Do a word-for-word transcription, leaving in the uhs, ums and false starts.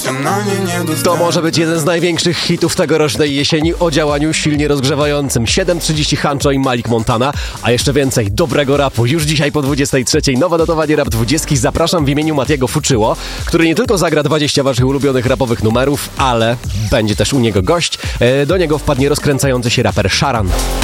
się na nie nie dostanę. To może być jeden z największych hitów tegorocznej jesieni o działaniu silnie rozgrzewającym. siedem trzydzieści Huncho i Malik Montana, a jeszcze więcej dobrego rapu. Już dzisiaj po dwudziestej trzeciej nowe notowanie Rap dwadzieścia. Zapraszam w imieniu Matiego Fuczyło, który nie tylko zagra dwadzieścia waszych ulubionych rapowych numerów, ale będzie też u niego gość. Do niego wpadnie rozkręcający się raper Szaran.